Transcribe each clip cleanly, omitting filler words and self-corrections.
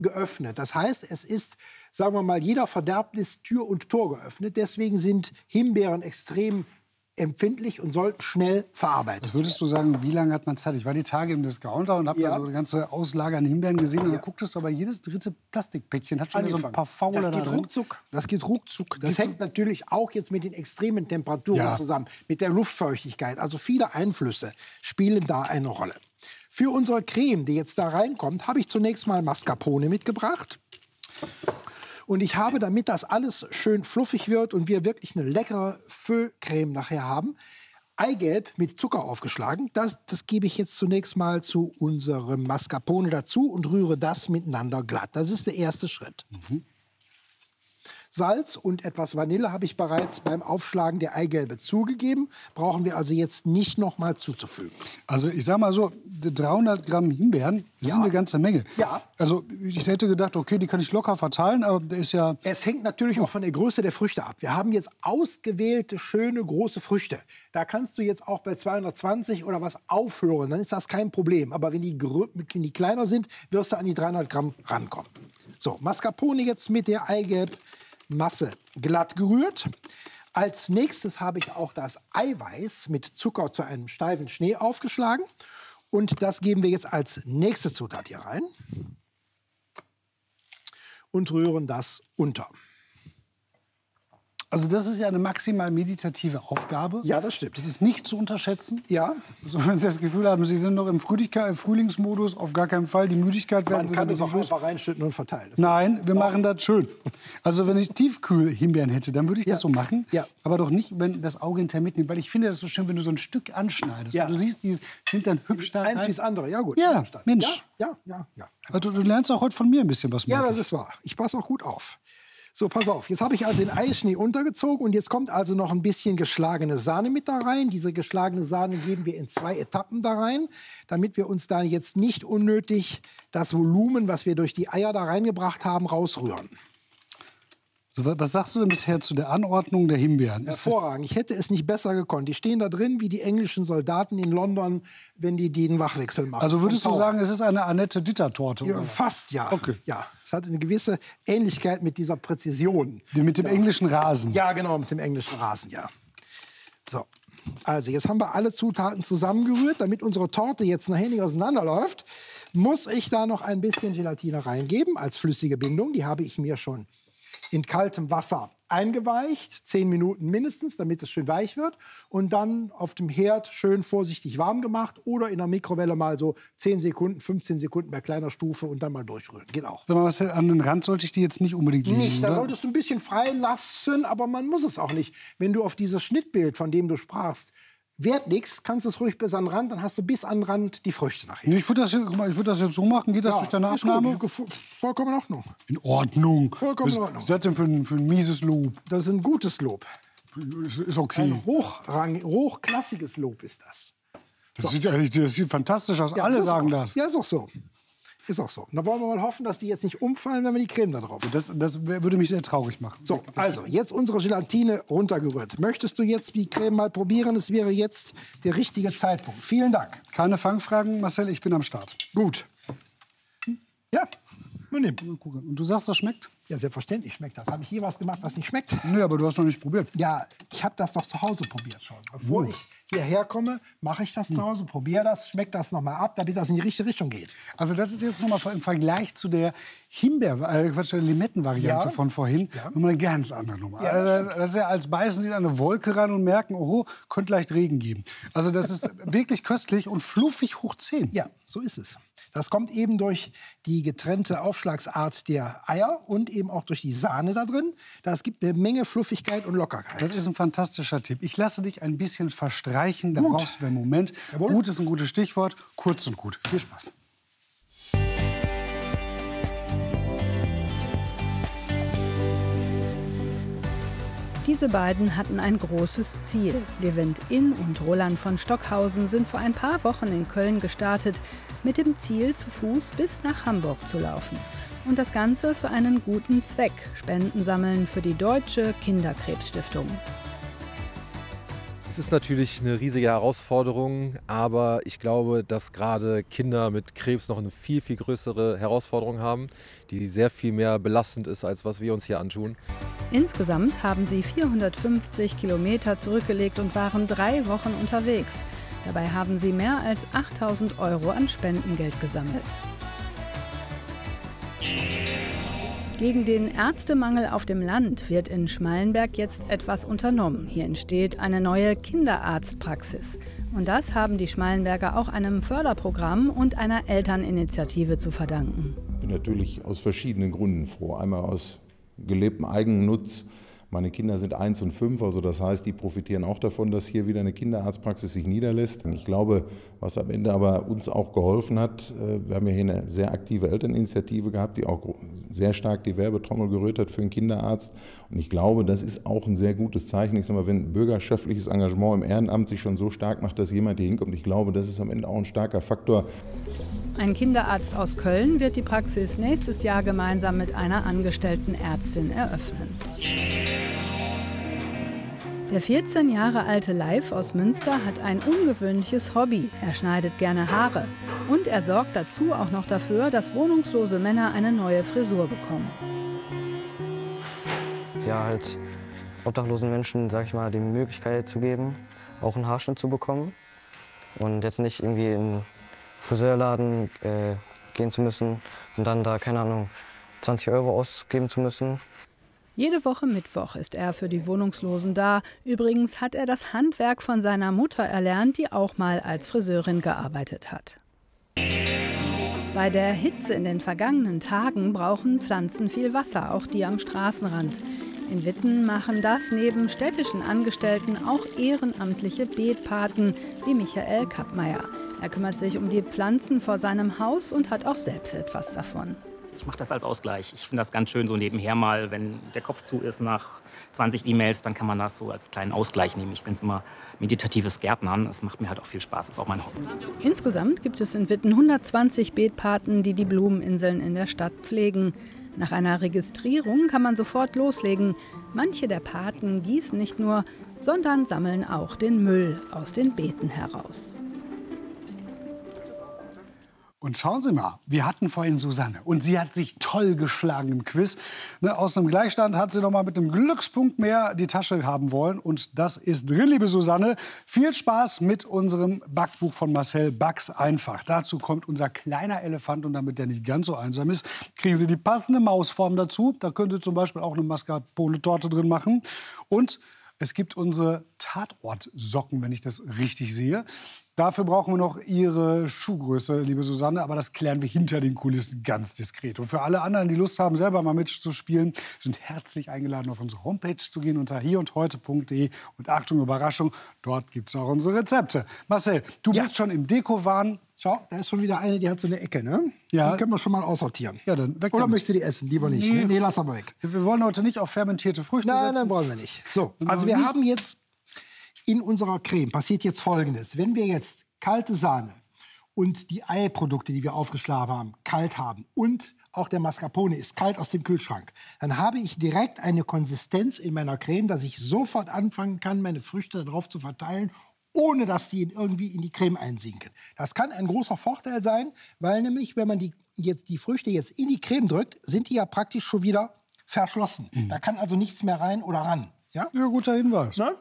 geöffnet. Das heißt, es ist, sagen wir mal, jeder Verderbnis Tür und Tor geöffnet. Deswegen sind Himbeeren extrem empfindlich und sollten schnell verarbeitet werden. Was würdest du sagen, wie lange hat man Zeit? Ich war die Tage im Discounter und habe da so eine ganze Auslage an Himbeeren gesehen. Und da gucktest du, aber jedes dritte Plastikpäckchen hat schon so ein paar Faule da drin. Das geht ruckzuck. Das hängt natürlich auch jetzt mit den extremen Temperaturen zusammen, mit der Luftfeuchtigkeit. Also viele Einflüsse spielen da eine Rolle. Für unsere Creme, die jetzt da reinkommt, habe ich zunächst mal Mascarpone mitgebracht. Und ich habe, damit das alles schön fluffig wird und wir wirklich eine leckere Feuillecreme nachher haben, Eigelb mit Zucker aufgeschlagen. Das gebe ich jetzt zunächst mal zu unserem Mascarpone dazu und rühre das miteinander glatt. Das ist der erste Schritt. Salz und etwas Vanille habe ich bereits beim Aufschlagen der Eigelbe zugegeben. Brauchen wir also jetzt nicht noch mal zuzufügen. Also ich sage mal so, 300 Gramm Himbeeren sind eine ganze Menge. Ja. Also ich hätte gedacht, okay, die kann ich locker verteilen, aber der ist ja... Es hängt natürlich auch von der Größe der Früchte ab. Wir haben jetzt ausgewählte, schöne, große Früchte. Da kannst du jetzt auch bei 220 oder was aufhören, dann ist das kein Problem. Aber wenn die kleiner sind, wirst du an die 300 Gramm rankommen. So, Mascarpone jetzt mit der Eigelb-Masse glatt gerührt. Als nächstes habe ich auch das Eiweiß mit Zucker zu einem steifen Schnee aufgeschlagen. Und das geben wir jetzt als nächste Zutat hier rein. Und rühren das unter. Also das ist ja eine maximal meditative Aufgabe. Ja, das stimmt. Das ist nicht zu unterschätzen. Ja. Also wenn Sie das Gefühl haben, Sie sind noch im Frühlingsmodus, auf gar keinen Fall. Die Müdigkeit werden Sie Man kann es auch einfach reinschütten und verteilen. Nein, wir machen das schön. Also wenn ich Tiefkühl-Himbeeren hätte, dann würde ich das so machen. Ja. Aber doch nicht, wenn das Auge hinterher mitnimmt. Weil ich finde das so schön, wenn du so ein Stück anschneidest. Ja. Und du siehst, die sind dann hübsch da rein. Eins wie das andere, ja gut. Ja, Mensch. Ja. Also du lernst auch heute von mir ein bisschen was. Ja, das ist wahr. Ich passe auch gut auf. So, pass auf. Jetzt habe ich also den Eischnee untergezogen und jetzt kommt also noch ein bisschen geschlagene Sahne mit da rein. Diese geschlagene Sahne geben wir in 2 Etappen da rein, damit wir uns da jetzt nicht unnötig das Volumen, was wir durch die Eier da reingebracht haben, rausrühren. So, was sagst du denn bisher zu der Anordnung der Himbeeren? Hervorragend. Ich hätte es nicht besser gekonnt. Die stehen da drin wie die englischen Soldaten in London, wenn die den Wachwechsel machen. Also würdest du sagen, es ist eine Annette-Ditter-Torte? Ja, fast, ja. Okay. Ja. Es hat eine gewisse Ähnlichkeit mit dieser Präzision. Mit dem englischen Rasen? Ja, genau, mit dem englischen Rasen, ja. So, also jetzt haben wir alle Zutaten zusammengerührt. Damit unsere Torte jetzt nachher nicht auseinanderläuft, muss ich da noch ein bisschen Gelatine reingeben als flüssige Bindung. Die habe ich mir schon in kaltem Wasser eingeweicht, 10 Minuten mindestens, damit es schön weich wird. Und dann auf dem Herd schön vorsichtig warm gemacht oder in der Mikrowelle mal so 10 Sekunden, 15 Sekunden bei kleiner Stufe und dann mal durchrühren. Geht auch. Sag mal, was, an den Rand sollte ich die jetzt nicht unbedingt legen, Nicht, da oder? solltest du ein bisschen frei lassen, aber man muss es auch nicht. Wenn du auf dieses Schnittbild, von dem du sprachst, Wert legst, kannst du es ruhig bis an den Rand, dann hast du bis an den Rand die Früchte nachher. Nee, ich würde das jetzt so machen. Geht das durch deine Abnahme? Vollkommen in Ordnung. In Ordnung. Vollkommen in Ordnung. Was ist das denn für ein mieses Lob? Das ist ein gutes Lob. Ist okay. Ein hochklassiges Lob ist das. Das sieht fantastisch aus. Ja, Alle ist sagen auch. das. Ja, ist auch so. Ist auch so. Und da wollen wir mal hoffen, dass die jetzt nicht umfallen, wenn wir die Creme da drauf haben. Das würde mich sehr traurig machen. So, also jetzt unsere Gelatine runtergerührt. Möchtest du jetzt die Creme mal probieren? Es wäre jetzt der richtige Zeitpunkt. Vielen Dank. Keine Fangfragen, Marcel, ich bin am Start. Gut. Ja, man nimmt. Und du sagst, das schmeckt? Ja, selbstverständlich schmeckt das. Habe ich hier was gemacht, was nicht schmeckt? Nö, aber du hast noch nicht probiert. Ja, ich habe das doch zu Hause probiert schon. Bevor ich hierher komme, mache ich das zu Hause, probiere das, schmecke das noch mal ab, damit das in die richtige Richtung geht. Also das ist jetzt noch mal im Vergleich zu der Limettenvariante von vorhin noch mal eine ganz andere Nummer. Ja, also das ist ja, als beißen Sie an eine Wolke ran und merken, oh, könnte leicht Regen geben. Also das ist wirklich köstlich und fluffig hoch 10. Ja, so ist es. Das kommt eben durch die getrennte Aufschlagsart der Eier und eben auch durch die Sahne da drin. Das gibt eine Menge Fluffigkeit und Lockerheit. Das ist ein fantastischer Tipp. Ich lasse dich ein bisschen verstreichen, da brauchst du einen Moment. Jawohl. Gut ist ein gutes Stichwort, kurz und gut. Viel Spaß. Diese beiden hatten ein großes Ziel. Levent Inn und Roland von Stockhausen sind vor ein paar Wochen in Köln gestartet, mit dem Ziel, zu Fuß bis nach Hamburg zu laufen. Und das Ganze für einen guten Zweck, Spenden sammeln für die Deutsche Kinderkrebsstiftung. Es ist natürlich eine riesige Herausforderung, aber ich glaube, dass gerade Kinder mit Krebs noch eine viel, viel größere Herausforderung haben, die sehr viel mehr belastend ist, als was wir uns hier antun. Insgesamt haben sie 450 Kilometer zurückgelegt und waren 3 Wochen unterwegs. Dabei haben sie mehr als 8.000 € an Spendengeld gesammelt. Gegen den Ärztemangel auf dem Land wird in Schmallenberg jetzt etwas unternommen. Hier entsteht eine neue Kinderarztpraxis. Und das haben die Schmallenberger auch einem Förderprogramm und einer Elterninitiative zu verdanken. Ich bin natürlich aus verschiedenen Gründen froh. Einmal aus gelebtem Eigennutz. Meine Kinder sind 1 und 5, also das heißt, die profitieren auch davon, dass hier wieder eine Kinderarztpraxis sich niederlässt. Ich glaube, was am Ende aber uns auch geholfen hat, wir haben ja hier eine sehr aktive Elterninitiative gehabt, die auch sehr stark die Werbetrommel gerührt hat für einen Kinderarzt. Und ich glaube, das ist auch ein sehr gutes Zeichen. Ich sage mal, wenn bürgerschaftliches Engagement im Ehrenamt sich schon so stark macht, dass jemand hier hinkommt, ich glaube, das ist am Ende auch ein starker Faktor. Ein Kinderarzt aus Köln wird die Praxis nächstes Jahr gemeinsam mit einer angestellten Ärztin eröffnen. Der 14 Jahre alte Leif aus Münster hat ein ungewöhnliches Hobby. Er schneidet gerne Haare. Und er sorgt dazu auch noch dafür, dass wohnungslose Männer eine neue Frisur bekommen. Ja, halt obdachlosen Menschen, sag ich mal, die Möglichkeit zu geben, auch einen Haarschnitt zu bekommen. Und jetzt nicht irgendwie in einen Friseurladen gehen zu müssen und dann da, keine Ahnung, 20 € ausgeben zu müssen. Jede Woche Mittwoch ist er für die Wohnungslosen da. Übrigens hat er das Handwerk von seiner Mutter erlernt, die auch mal als Friseurin gearbeitet hat. Bei der Hitze in den vergangenen Tagen brauchen Pflanzen viel Wasser, auch die am Straßenrand. In Witten machen das neben städtischen Angestellten auch ehrenamtliche Beetpaten wie Michael Kappmeier. Er kümmert sich um die Pflanzen vor seinem Haus und hat auch selbst etwas davon. Ich mache das als Ausgleich. Ich finde das ganz schön so nebenher mal, wenn der Kopf zu ist nach 20 E-Mails, dann kann man das so als kleinen Ausgleich nehmen. Ich nenne es immer meditatives Gärtnern. Das macht mir halt auch viel Spaß. Das ist auch mein Hobby. Insgesamt gibt es in Witten 120 Beetpaten, die die Blumeninseln in der Stadt pflegen. Nach einer Registrierung kann man sofort loslegen. Manche der Paten gießen nicht nur, sondern sammeln auch den Müll aus den Beeten heraus. Und schauen Sie mal, wir hatten vorhin Susanne und sie hat sich toll geschlagen im Quiz. Aus einem Gleichstand hat sie noch mal mit einem Glückspunkt mehr die Tasche haben wollen. Und das ist drin, liebe Susanne. Viel Spaß mit unserem Backbuch von Marcel Back's einfach. Dazu kommt unser kleiner Elefant und damit der nicht ganz so einsam ist, kriegen Sie die passende Mausform dazu. Da können Sie zum Beispiel auch eine Mascarpone-Torte drin machen. Und es gibt unsere Tatortsocken, wenn ich das richtig sehe. Dafür brauchen wir noch Ihre Schuhgröße, liebe Susanne, aber das klären wir hinter den Kulissen ganz diskret. Und für alle anderen, die Lust haben, selber mal mitzuspielen, sind herzlich eingeladen, auf unsere Homepage zu gehen unter hierundheute.de. Und Achtung, Überraschung, dort gibt es auch unsere Rezepte. Marcel, du bist schon im Deko-Wahn. Schau, da ist schon wieder eine, die hat so eine Ecke, ne? Ja. Die können wir schon mal aussortieren. Ja, dann weg. Oder möchtest du die essen? Lieber nicht. Nee. Nee, lass aber weg. Wir wollen heute nicht auf fermentierte Früchte setzen. Nein, wollen wir nicht. So, also wir haben jetzt in unserer Creme passiert jetzt Folgendes. Wenn wir jetzt kalte Sahne und die Eiprodukte, die wir aufgeschlagen haben, kalt haben und auch der Mascarpone ist kalt aus dem Kühlschrank, dann habe ich direkt eine Konsistenz in meiner Creme, dass ich sofort anfangen kann, meine Früchte darauf zu verteilen, ohne dass die irgendwie in die Creme einsinken. Das kann ein großer Vorteil sein, weil nämlich, wenn man die Früchte jetzt in die Creme drückt, sind die ja praktisch schon wieder verschlossen. Da kann also nichts mehr rein oder ran. Ja, ja, guter Hinweis. Ne?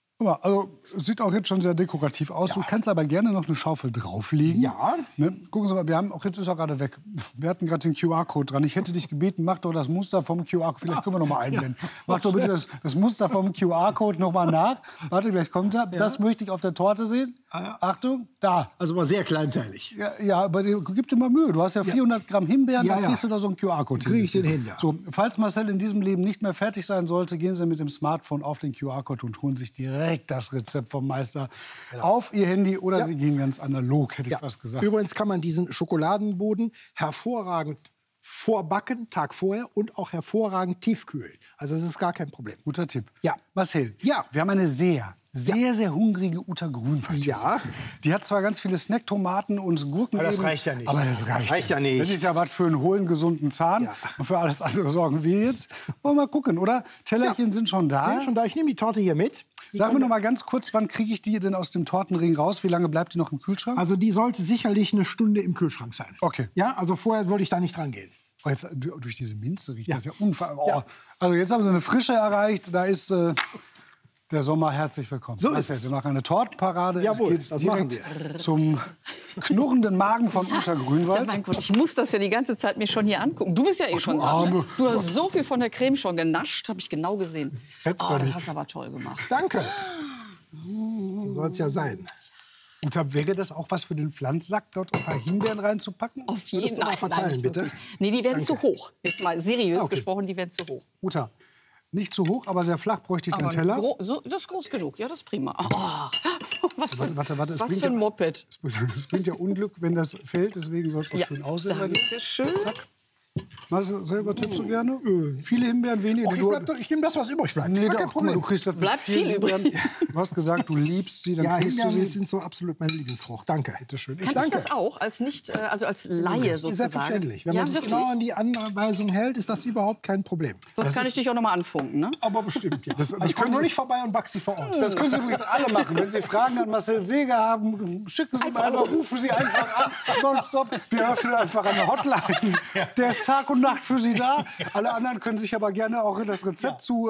Also, es sieht auch jetzt schon sehr dekorativ aus. Ja. Du kannst aber gerne noch eine Schaufel drauflegen. Ja. Ne? Gucken Sie mal, wir haben auch jetzt ist er gerade weg. Wir hatten gerade den QR-Code dran. Ich hätte dich gebeten, mach doch das Muster vom QR-Code. Vielleicht können wir noch mal einblenden. Ja. Mach doch bitte das Muster vom QR-Code noch mal nach. Warte, gleich kommt er. Ja. Das möchte ich auf der Torte sehen. Ja. Achtung, da. Also mal sehr kleinteilig. Ja, aber gib dir mal Mühe. Du hast ja 400 Gramm Himbeeren, dann kriegst du da so einen QR-Code hin. Krieg ich den hin, ja. So, falls Marcel in diesem Leben nicht mehr fertig sein sollte, gehen Sie mit dem Smartphone auf den QR-Code und holen sich direkt das Rezept vom Meister auf Ihr Handy oder Sie gehen ganz analog, hätte ich fast gesagt. Übrigens kann man diesen Schokoladenboden hervorragend vorbacken, Tag vorher, und auch hervorragend tiefkühlen. Also das ist gar kein Problem. Guter Tipp. Ja. Marcel, ja. Wir haben eine sehr hungrige Uta Grün. Ja. Die hat zwar ganz viele Snacktomaten und Gurken. Aber das reicht ja nicht. Aber das reicht ja nicht. Das ist ja was für einen hohlen, gesunden Zahn. Ja. Und für alles andere sorgen wir jetzt. Wollen wir mal gucken, oder? Tellerchen sind schon da. Sind schon da. Ich nehme die Torte hier mit. Sag mir noch mal ganz kurz, wann kriege ich die denn aus dem Tortenring raus? Wie lange bleibt die noch im Kühlschrank? Also die sollte sicherlich eine Stunde im Kühlschrank sein. Okay. Ja, also vorher würde ich da nicht dran gehen. Oh, jetzt, durch diese Minze riecht das ja unfassbar. Oh. Also jetzt haben Sie eine Frische erreicht. Da ist der Sommer herzlich willkommen. So ist es. Wir machen eine Tortenparade. Jawohl, es geht das machen direkt zum knurrenden Magen von Uta Grünwald. Ja, mein Gott, ich muss das ja die ganze Zeit mir schon hier angucken. Du bist ja schon satt, ne? Du hast so viel von der Creme schon genascht, habe ich genau gesehen. Das hast du aber toll gemacht. Danke. So soll es ja sein. Uta, wäre das auch was für den Pflanzsack, dort ein paar Himbeeren reinzupacken? Auf jeden Fall. Verteilen, bitte. Nee, die werden zu hoch. Jetzt mal seriös gesprochen, die werden zu hoch. Uta, nicht zu hoch, aber sehr flach bräuchte ich den Teller. Das ist groß genug, ja, das ist prima. Was für, warte, was für ein Moped. Es bringt ja Unglück, wenn das fällt, deswegen soll es auch schön aussehen. Dankeschön. Zack. Marcel, selber tippst du gerne? Viele Himbeeren, wenige. Ich nehme das, was übrig bleibt. Nee, kein Problem. Du kriegst das bleibt viel übrig. Du hast gesagt, du liebst sie, dann kriegst du Himbeeren sie. sind so absolut meine Lieblingsfrucht. Danke. Bitte schön. Kann ich das auch als nicht, also als Laie sozusagen? Selbstverständlich. Wenn man sich genau an die Anweisung hält, ist das überhaupt kein Problem. Sonst kann ich dich auch noch mal anfunken, ne? Aber bestimmt, ja. Ich komme nur nicht vorbei und back sie vor Ort. Das können Sie übrigens alle machen. Wenn Sie Fragen an Marcel Seeger haben, schicken Sie mir einfach, rufen Sie einfach an, nonstop. Wir öffnen einfach eine Hotline. Der ist Tag und Nacht für Sie da. Alle anderen können sich aber gerne auch das Rezept zu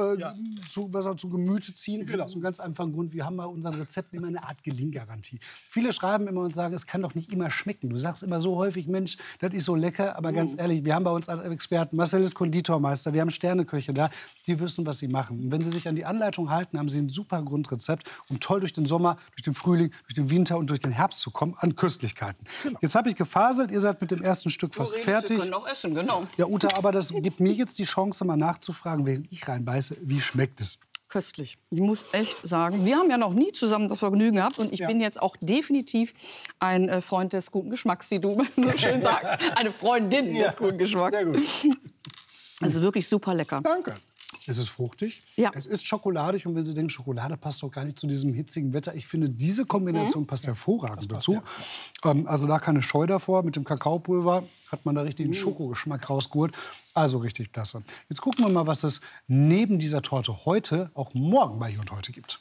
Gemüte ziehen. Genau. Aus einem ganz einfachen Grund, wir haben bei unseren Rezepten immer eine Art Gelinggarantie. Viele schreiben immer und sagen, es kann doch nicht immer schmecken. Du sagst immer so häufig, Mensch, das ist so lecker. Aber ganz ehrlich, wir haben bei uns Experten, Marcel ist Konditormeister, wir haben Sterneköche da, die wissen, was sie machen. Und wenn sie sich an die Anleitung halten, haben sie ein super Grundrezept, um toll durch den Sommer, durch den Frühling, durch den Winter und durch den Herbst zu kommen an Köstlichkeiten. Genau. Jetzt habe ich gefaselt, ihr seid mit dem ersten Stück fast fertig. Wir können noch essen, genau. Ja, Uta, aber das gibt mir jetzt die Chance, mal nachzufragen, während ich reinbeiße, wie schmeckt es? Köstlich. Ich muss echt sagen, wir haben ja noch nie zusammen das Vergnügen gehabt. Und ich bin jetzt auch definitiv ein Freund des guten Geschmacks, wie du so schön sagst. Eine Freundin des guten Geschmacks. Sehr gut. Es ist wirklich super lecker. Danke. Es ist fruchtig, ja. Es ist schokoladig und wenn Sie denken, Schokolade passt doch gar nicht zu diesem hitzigen Wetter. Ich finde, diese Kombination passt hervorragend dazu. Ja. Also da keine Scheu davor. Mit dem Kakaopulver hat man da richtig einen Schokogeschmack rausgeholt. Also richtig klasse. Jetzt gucken wir mal, was es neben dieser Torte heute auch morgen bei Hier und Heute gibt.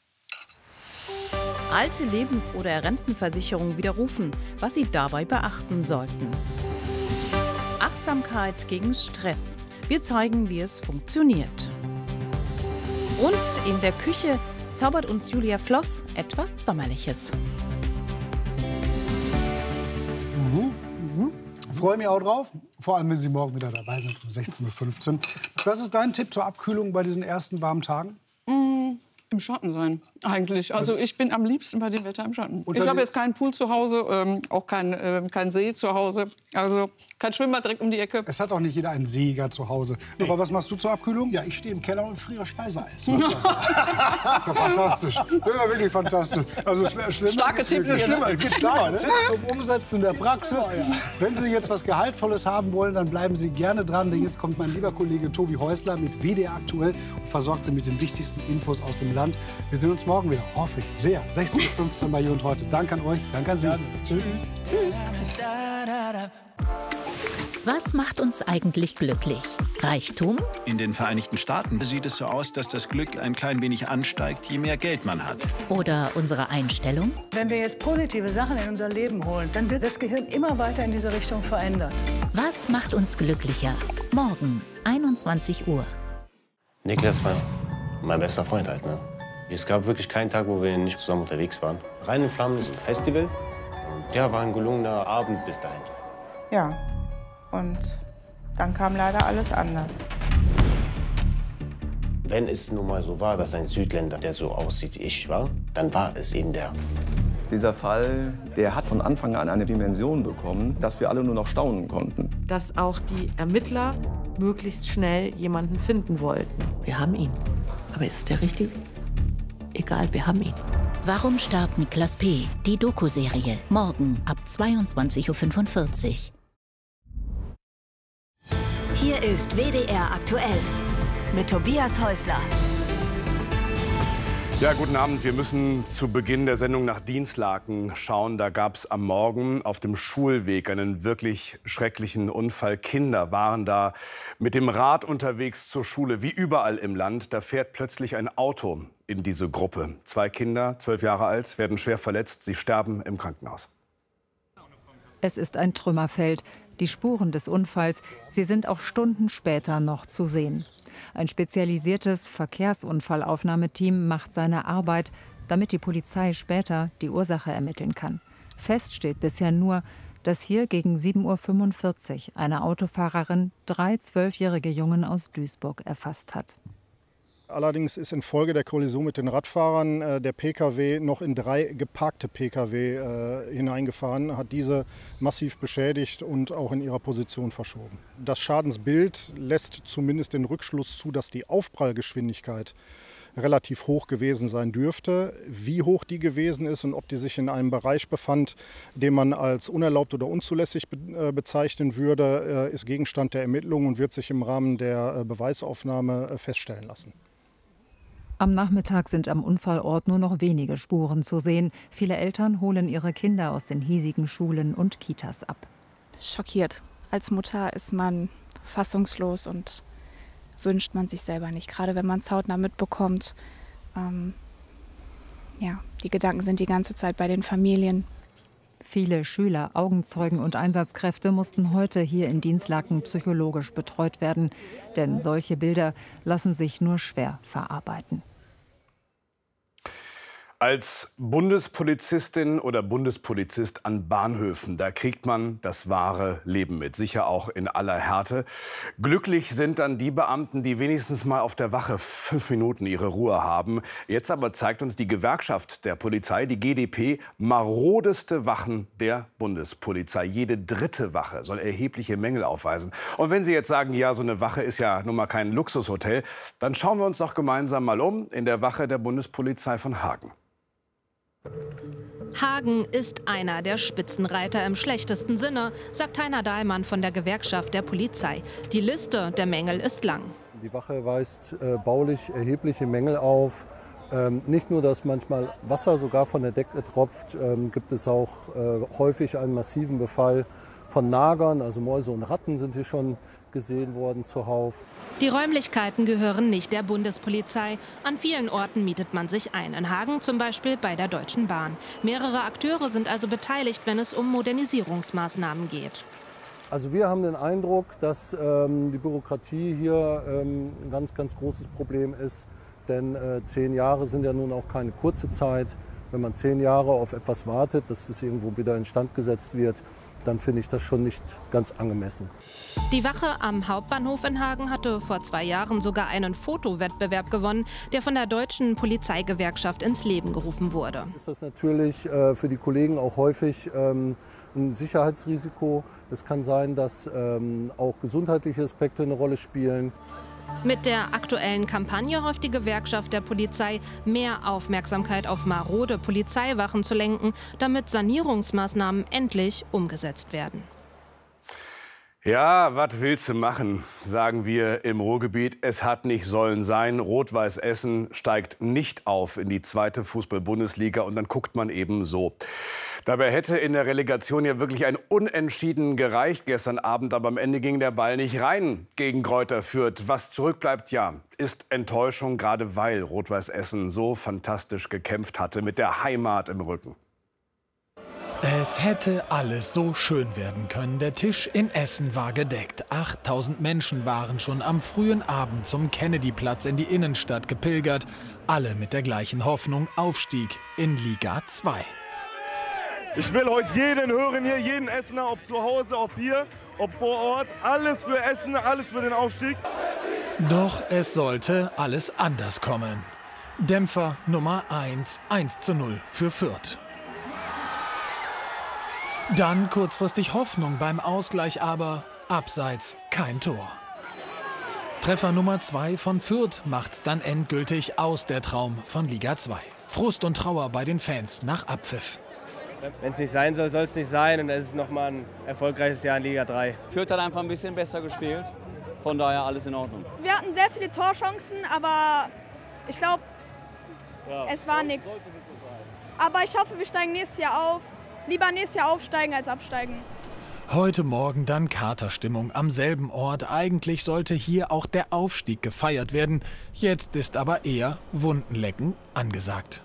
Alte Lebens- oder Rentenversicherung widerrufen, was Sie dabei beachten sollten. Achtsamkeit gegen Stress. Wir zeigen, wie es funktioniert. Und in der Küche zaubert uns Julia Floss etwas Sommerliches. Freue mich auch drauf, vor allem wenn Sie morgen wieder dabei sind um 16:15 Uhr. Was ist dein Tipp zur Abkühlung bei diesen ersten warmen Tagen? Im Schatten sein, eigentlich. Also ich bin am liebsten bei dem Wetter im Schatten. Ich habe jetzt keinen Pool zu Hause, auch kein See zu Hause. Also kein Schwimmbad direkt um die Ecke. Es hat auch nicht jeder einen Seeger zu Hause. Nee. Aber was machst du zur Abkühlung? Ja, ich stehe im Keller und friere Speiseeis. Das ist ja fantastisch. Das ist ja wirklich fantastisch. Also starke Tipps hier. Starke Tipps zum Umsetzen der Praxis. Wenn Sie jetzt was Gehaltvolles haben wollen, dann bleiben Sie gerne dran. Denn jetzt kommt mein lieber Kollege Tobi Häusler mit WDR aktuell und versorgt Sie mit den wichtigsten Infos aus dem Land. Wir sehen uns morgen wieder, hoffe ich sehr. 16:15 Uhr bei Hier und Heute. Danke an euch, danke an Sie. Tschüss. Was macht uns eigentlich glücklich? Reichtum? In den Vereinigten Staaten sieht es so aus, dass das Glück ein klein wenig ansteigt, je mehr Geld man hat. Oder unsere Einstellung? Wenn wir jetzt positive Sachen in unser Leben holen, dann wird das Gehirn immer weiter in diese Richtung verändert. Was macht uns glücklicher? Morgen, 21 Uhr. Niklas war mein bester Freund halt, ne? Es gab wirklich keinen Tag, wo wir nicht zusammen unterwegs waren. Rein in Flammen ist ein Festival. Und der war ein gelungener Abend bis dahin. Ja, und dann kam leider alles anders. Wenn es nun mal so war, dass ein Südländer, der so aussieht wie ich war, dann war es eben der. Dieser Fall, der hat von Anfang an eine Dimension bekommen, dass wir alle nur noch staunen konnten. Dass auch die Ermittler möglichst schnell jemanden finden wollten. Wir haben ihn. Aber ist es der Richtige? Egal, wir haben ihn. Warum starb Niklas P.? Die Doku-Serie. Morgen ab 22:45 Uhr. Hier ist WDR aktuell mit Tobias Häusler. Ja, guten Abend. Wir müssen zu Beginn der Sendung nach Dinslaken schauen. Da gab es am Morgen auf dem Schulweg einen wirklich schrecklichen Unfall. Kinder waren da mit dem Rad unterwegs zur Schule, wie überall im Land. Da fährt plötzlich ein Auto in diese Gruppe. 2 Kinder, 12 Jahre alt, werden schwer verletzt. Sie sterben im Krankenhaus. Es ist ein Trümmerfeld. Die Spuren des Unfalls, sie sind auch Stunden später noch zu sehen. Ein spezialisiertes Verkehrsunfallaufnahmeteam macht seine Arbeit, damit die Polizei später die Ursache ermitteln kann. Fest steht bisher nur, dass hier gegen 7:45 Uhr eine Autofahrerin 3 12-jährige Jungen aus Duisburg erfasst hat. Allerdings ist infolge der Kollision mit den Radfahrern der Pkw noch in 3 geparkte Pkw hineingefahren, hat diese massiv beschädigt und auch in ihrer Position verschoben. Das Schadensbild lässt zumindest den Rückschluss zu, dass die Aufprallgeschwindigkeit relativ hoch gewesen sein dürfte. Wie hoch die gewesen ist und ob die sich in einem Bereich befand, den man als unerlaubt oder unzulässig bezeichnen würde, ist Gegenstand der Ermittlungen und wird sich im Rahmen der Beweisaufnahme feststellen lassen. Am Nachmittag sind am Unfallort nur noch wenige Spuren zu sehen. Viele Eltern holen ihre Kinder aus den hiesigen Schulen und Kitas ab. Schockiert. Als Mutter ist man fassungslos und wünscht man sich selber nicht. Gerade wenn man es hautnah mitbekommt. Die Gedanken sind die ganze Zeit bei den Familien. Viele Schüler, Augenzeugen und Einsatzkräfte mussten heute hier in Dinslaken psychologisch betreut werden. Denn solche Bilder lassen sich nur schwer verarbeiten. Als Bundespolizistin oder Bundespolizist an Bahnhöfen, da kriegt man das wahre Leben mit, sicher auch in aller Härte. Glücklich sind dann die Beamten, die wenigstens mal auf der Wache 5 Minuten ihre Ruhe haben. Jetzt aber zeigt uns die Gewerkschaft der Polizei, die GdP, marodeste Wachen der Bundespolizei. Jede 3. Wache soll erhebliche Mängel aufweisen. Und wenn Sie jetzt sagen, ja, so eine Wache ist ja nun mal kein Luxushotel, dann schauen wir uns doch gemeinsam mal um in der Wache der Bundespolizei von Hagen. Hagen ist einer der Spitzenreiter im schlechtesten Sinne, sagt Heiner Dahlmann von der Gewerkschaft der Polizei. Die Liste der Mängel ist lang. Die Wache weist baulich erhebliche Mängel auf. Nicht nur, dass manchmal Wasser sogar von der Decke tropft, gibt es auch häufig einen massiven Befall von Nagern, also Mäuse und Ratten sind hier schon gesehen worden zuhauf. Die Räumlichkeiten gehören nicht der Bundespolizei. An vielen Orten mietet man sich ein. In Hagen zum Beispiel bei der Deutschen Bahn. Mehrere Akteure sind also beteiligt, wenn es um Modernisierungsmaßnahmen geht. Also wir haben den Eindruck, dass die Bürokratie hier ein ganz, ganz großes Problem ist. Denn 10 Jahre sind ja nun auch keine kurze Zeit. Wenn man 10 Jahre auf etwas wartet, dass es irgendwo wieder instand gesetzt wird, dann finde ich das schon nicht ganz angemessen. Die Wache am Hauptbahnhof in Hagen hatte vor 2 Jahren sogar einen Fotowettbewerb gewonnen, der von der Deutschen Polizeigewerkschaft ins Leben gerufen wurde. Ist das natürlich für die Kollegen auch häufig ein Sicherheitsrisiko. Es kann sein, dass auch gesundheitliche Aspekte eine Rolle spielen. Mit der aktuellen Kampagne hofft die Gewerkschaft der Polizei, mehr Aufmerksamkeit auf marode Polizeiwachen zu lenken, damit Sanierungsmaßnahmen endlich umgesetzt werden. Ja, was willst du machen, sagen wir im Ruhrgebiet. Es hat nicht sollen sein. Rot-Weiß Essen steigt nicht auf in die 2. Fußball-Bundesliga und dann guckt man eben so. Dabei hätte in der Relegation ja wirklich ein Unentschieden gereicht gestern Abend, aber am Ende ging der Ball nicht rein gegen Greuther Fürth. Was zurückbleibt, ja, ist Enttäuschung, gerade weil Rot-Weiß Essen so fantastisch gekämpft hatte mit der Heimat im Rücken. Es hätte alles so schön werden können. Der Tisch in Essen war gedeckt. 8000 Menschen waren schon am frühen Abend zum Kennedyplatz in die Innenstadt gepilgert. Alle mit der gleichen Hoffnung: Aufstieg in Liga 2. Ich will heute jeden hören hier, jeden Essener, ob zu Hause, ob hier, ob vor Ort. Alles für Essen, alles für den Aufstieg. Doch es sollte alles anders kommen. Dämpfer Nummer 1, 1:0 für Fürth. Dann kurzfristig Hoffnung beim Ausgleich, aber abseits kein Tor. Treffer Nummer 2 von Fürth macht's dann endgültig aus, der Traum von Liga 2. Frust und Trauer bei den Fans nach Abpfiff. Wenn es nicht sein soll, soll es nicht sein, und es ist nochmal ein erfolgreiches Jahr in Liga 3. Fürth hat einfach ein bisschen besser gespielt, von daher alles in Ordnung. Wir hatten sehr viele Torchancen, aber ich glaube, Es war nichts. Aber ich hoffe, wir steigen nächstes Jahr auf. Lieber nächstes Jahr aufsteigen als absteigen. Heute Morgen dann Katerstimmung am selben Ort. Eigentlich sollte hier auch der Aufstieg gefeiert werden. Jetzt ist aber eher Wundenlecken angesagt.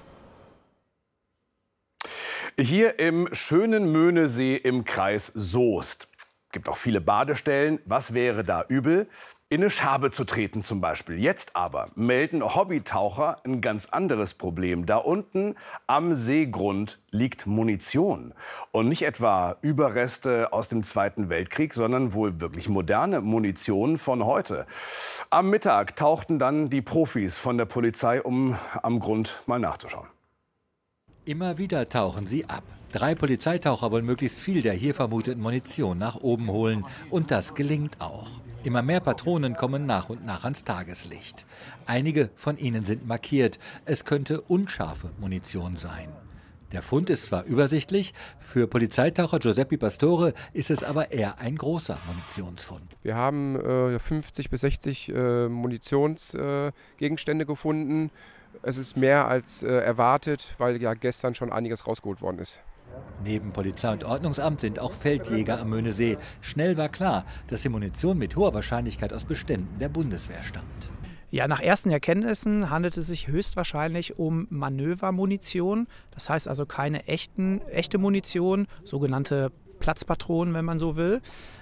Hier im schönen Möhnesee im Kreis Soest. Gibt auch viele Badestellen. Was wäre da übel? In eine Schabe zu treten zum Beispiel. Jetzt aber melden Hobbytaucher ein ganz anderes Problem. Da unten am Seegrund liegt Munition. Und nicht etwa Überreste aus dem Zweiten Weltkrieg, sondern wohl wirklich moderne Munition von heute. Am Mittag tauchten dann die Profis von der Polizei, um am Grund mal nachzuschauen. Immer wieder tauchen sie ab. 3 Polizeitaucher wollen möglichst viel der hier vermuteten Munition nach oben holen. Und das gelingt auch. Immer mehr Patronen kommen nach und nach ans Tageslicht. Einige von ihnen sind markiert. Es könnte unscharfe Munition sein. Der Fund ist zwar übersichtlich, für Polizeitaucher Giuseppe Pastore ist es aber eher ein großer Munitionsfund. Wir haben 50 bis 60 Munitionsgegenstände gefunden. Es ist mehr als erwartet, weil ja gestern schon einiges rausgeholt worden ist. Neben Polizei und Ordnungsamt sind auch Feldjäger am Möhnesee. Schnell war klar, dass die Munition mit hoher Wahrscheinlichkeit aus Beständen der Bundeswehr stammt. Ja, nach ersten Erkenntnissen handelt es sich höchstwahrscheinlich um Manövermunition. Das heißt also keine echte Munition, sogenannte Platzpatronen, wenn man so will.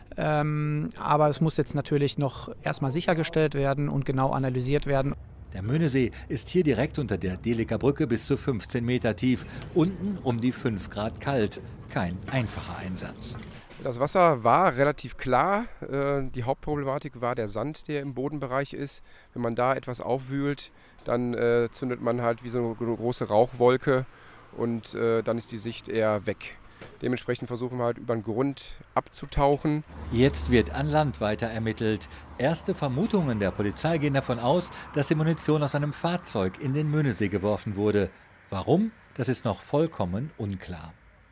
Aber es muss jetzt natürlich noch erstmal sichergestellt werden und genau analysiert werden. Der Möhnesee ist hier direkt unter der Deliker Brücke bis zu 15 Meter tief. Unten um die 5 Grad kalt. Kein einfacher Einsatz. Das Wasser war relativ klar. Die Hauptproblematik war der Sand, der im Bodenbereich ist. Wenn man da etwas aufwühlt, dann zündet man halt wie so eine große Rauchwolke und dann ist die Sicht eher weg. Dementsprechend versuchen wir halt über den Grund abzutauchen. Jetzt wird an Land weiter ermittelt. Erste Vermutungen der Polizei gehen davon aus, dass die Munition aus einem Fahrzeug in den Möhnesee geworfen wurde. Warum? Das ist noch vollkommen unklar.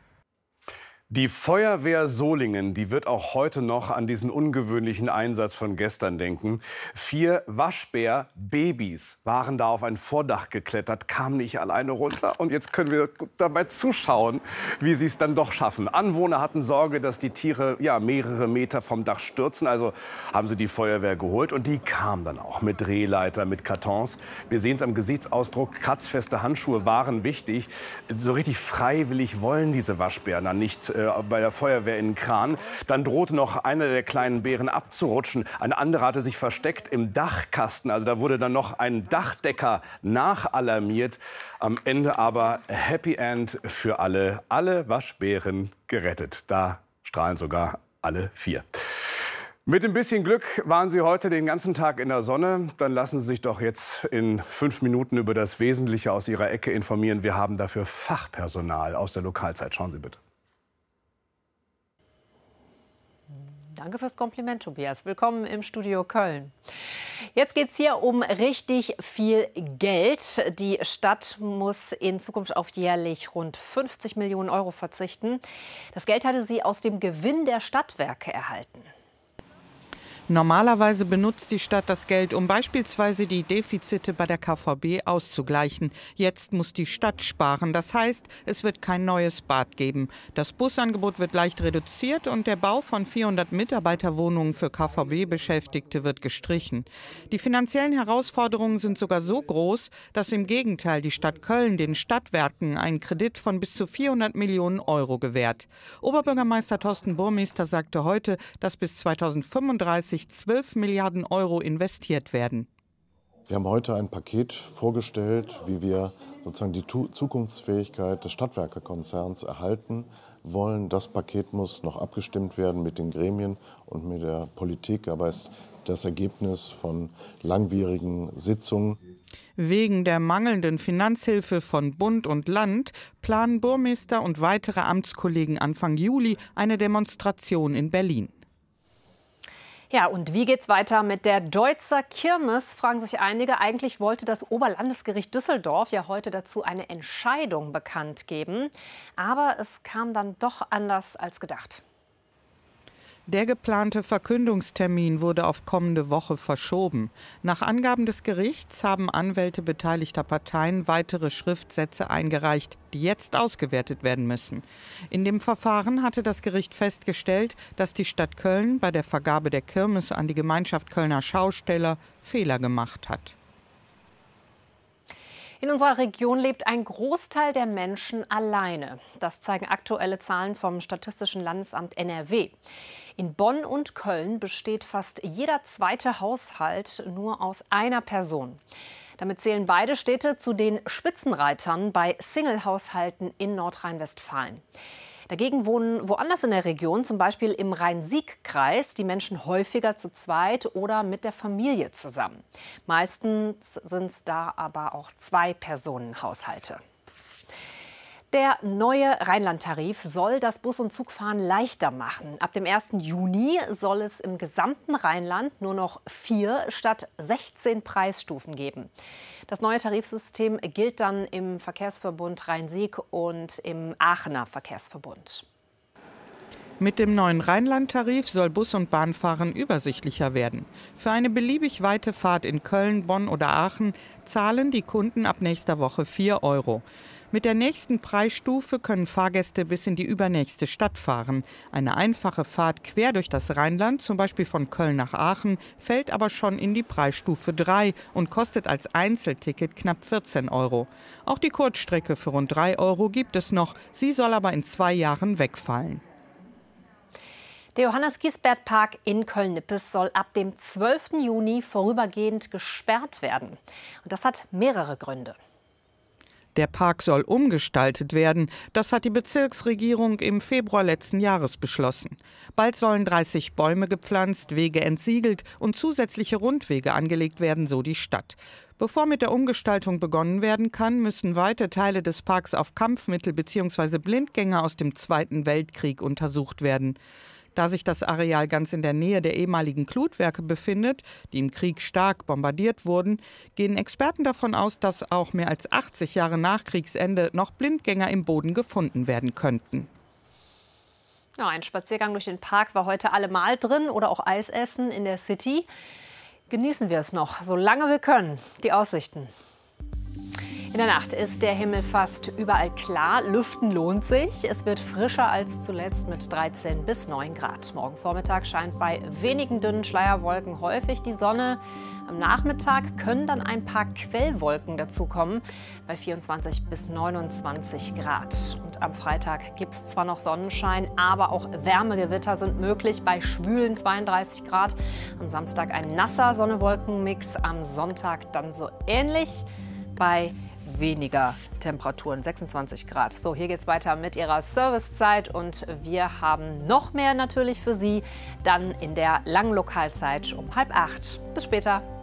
Die Feuerwehr Solingen, die wird auch heute noch an diesen ungewöhnlichen Einsatz von gestern denken. 4 Waschbär-Babys waren da auf ein Vordach geklettert, kamen nicht alleine runter. Und jetzt können wir dabei zuschauen, wie sie es dann doch schaffen. Anwohner hatten Sorge, dass die Tiere mehrere Meter vom Dach stürzen. Also haben sie die Feuerwehr geholt. Und die kam dann auch mit Drehleiter, mit Kartons. Wir sehen es am Gesichtsausdruck. Kratzfeste Handschuhe waren wichtig. So richtig freiwillig wollen diese Waschbären dann nicht bei der Feuerwehr in den Kran. Dann drohte noch einer der kleinen Bären abzurutschen. Ein anderer hatte sich versteckt im Dachkasten. Also da wurde dann noch ein Dachdecker nachalarmiert. Am Ende aber Happy End für alle. Alle Waschbären gerettet. Da strahlen sogar alle 4. Mit ein bisschen Glück waren Sie heute den ganzen Tag in der Sonne. Dann lassen Sie sich doch jetzt in 5 Minuten über das Wesentliche aus Ihrer Ecke informieren. Wir haben dafür Fachpersonal aus der Lokalzeit. Schauen Sie bitte. Danke fürs Kompliment, Tobias. Willkommen im Studio Köln. Jetzt geht es hier um richtig viel Geld. Die Stadt muss in Zukunft auf jährlich rund 50 Millionen Euro verzichten. Das Geld hatte sie aus dem Gewinn der Stadtwerke erhalten. Normalerweise benutzt die Stadt das Geld, um beispielsweise die Defizite bei der KVB auszugleichen. Jetzt muss die Stadt sparen. Das heißt, es wird kein neues Bad geben. Das Busangebot wird leicht reduziert und der Bau von 400 Mitarbeiterwohnungen für KVB-Beschäftigte wird gestrichen. Die finanziellen Herausforderungen sind sogar so groß, dass im Gegenteil die Stadt Köln den Stadtwerken einen Kredit von bis zu 400 Millionen Euro gewährt. Oberbürgermeister Thorsten Burmester sagte heute, dass bis 2035 12 Milliarden Euro investiert werden. Wir haben heute ein Paket vorgestellt, wie wir sozusagen die Zukunftsfähigkeit des Stadtwerkekonzerns erhalten wollen. Das Paket muss noch abgestimmt werden mit den Gremien und mit der Politik, aber es ist das Ergebnis von langwierigen Sitzungen. Wegen der mangelnden Finanzhilfe von Bund und Land planen Burmester und weitere Amtskollegen Anfang Juli eine Demonstration in Berlin. Ja, und wie geht's weiter mit der Deutzer Kirmes, fragen sich einige. Eigentlich wollte das Oberlandesgericht Düsseldorf ja heute dazu eine Entscheidung bekannt geben. Aber es kam dann doch anders als gedacht. Der geplante Verkündungstermin wurde auf kommende Woche verschoben. Nach Angaben des Gerichts haben Anwälte beteiligter Parteien weitere Schriftsätze eingereicht, die jetzt ausgewertet werden müssen. In dem Verfahren hatte das Gericht festgestellt, dass die Stadt Köln bei der Vergabe der Kirmes an die Gemeinschaft Kölner Schausteller Fehler gemacht hat. In unserer Region lebt ein Großteil der Menschen alleine. Das zeigen aktuelle Zahlen vom Statistischen Landesamt NRW. In Bonn und Köln besteht fast jeder zweite Haushalt nur aus einer Person. Damit zählen beide Städte zu den Spitzenreitern bei Single-Haushalten in Nordrhein-Westfalen. Dagegen wohnen woanders in der Region, zum Beispiel im Rhein-Sieg-Kreis, die Menschen häufiger zu zweit oder mit der Familie zusammen. Meistens sind es da aber auch Zwei-Personen-Haushalte. Der neue Rheinland-Tarif soll das Bus- und Zugfahren leichter machen. Ab dem 1. Juni soll es im gesamten Rheinland nur noch 4 statt 16 Preisstufen geben. Das neue Tarifsystem gilt dann im Verkehrsverbund Rhein-Sieg und im Aachener Verkehrsverbund. Mit dem neuen Rheinland-Tarif soll Bus- und Bahnfahren übersichtlicher werden. Für eine beliebig weite Fahrt in Köln, Bonn oder Aachen zahlen die Kunden ab nächster Woche 4 €. Mit der nächsten Preisstufe können Fahrgäste bis in die übernächste Stadt fahren. Eine einfache Fahrt quer durch das Rheinland, zum Beispiel von Köln nach Aachen, fällt aber schon in die Preisstufe 3 und kostet als Einzelticket knapp 14 €. Auch die Kurzstrecke für rund 3 € gibt es noch. Sie soll aber in 2 Jahren wegfallen. Der Johannes-Giesbert-Park in Köln-Nippes soll ab dem 12. Juni vorübergehend gesperrt werden. Und das hat mehrere Gründe. Der Park soll umgestaltet werden. Das hat die Bezirksregierung im Februar letzten Jahres beschlossen. Bald sollen 30 Bäume gepflanzt, Wege entsiegelt und zusätzliche Rundwege angelegt werden, so die Stadt. Bevor mit der Umgestaltung begonnen werden kann, müssen weite Teile des Parks auf Kampfmittel bzw. Blindgänger aus dem Zweiten Weltkrieg untersucht werden. Da sich das Areal ganz in der Nähe der ehemaligen Glutwerke befindet, die im Krieg stark bombardiert wurden, gehen Experten davon aus, dass auch mehr als 80 Jahre nach Kriegsende noch Blindgänger im Boden gefunden werden könnten. Ja, ein Spaziergang durch den Park war heute allemal drin oder auch Eis essen in der City. Genießen wir es noch, solange wir können, die Aussichten. In der Nacht ist der Himmel fast überall klar. Lüften lohnt sich. Es wird frischer als zuletzt mit 13 bis 9 Grad. Morgen Vormittag scheint bei wenigen dünnen Schleierwolken häufig die Sonne. Am Nachmittag können dann ein paar Quellwolken dazukommen bei 24 bis 29 Grad. Und am Freitag gibt es zwar noch Sonnenschein, aber auch Wärmegewitter sind möglich bei schwülen 32 Grad. Am Samstag ein nasser Sonne-Wolken-Mix. Am Sonntag dann so ähnlich bei weniger Temperaturen, 26 Grad. So, hier geht's weiter mit Ihrer Servicezeit und wir haben noch mehr natürlich für Sie dann in der langen Lokalzeit um 7:30. Bis später.